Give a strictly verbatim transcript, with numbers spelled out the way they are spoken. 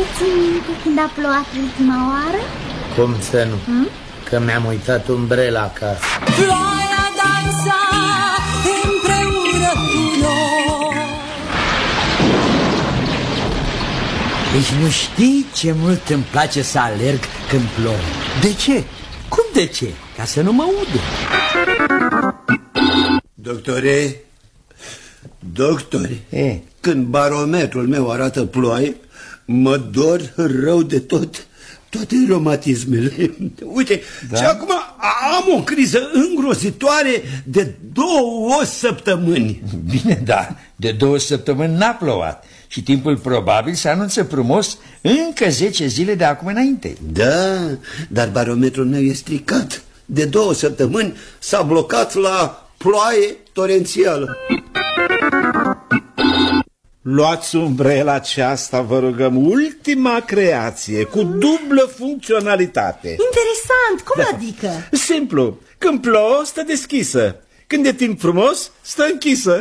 mai ții minte când a plouat ultima oară? Cum să nu? Hmm? Că mi-am uitat umbrela acasă. Ploaia dansa împreună cu noi. Deci nu știi ce mult îmi place să alerg când plouă. De ce? Cum de ce? Ca să nu mă udă. Doctore, doctore, e? Când barometrul meu arată ploaie, mă dor rău de tot, toate reumatismele. Uite, da? Și acum am o criză îngrozitoare de două săptămâni. Bine, da, de două săptămâni n-a plouat și timpul probabil se anunță frumos încă zece zile de acum înainte. Da, dar barometrul meu e stricat. De două săptămâni s-a blocat la ploaie torențială. Luați umbrela aceasta, vă rugăm, ultima creație, cu dublă funcționalitate. Interesant, cum da. Adică? Simplu, când plouă, stă deschisă. Când e timp frumos, stă închisă.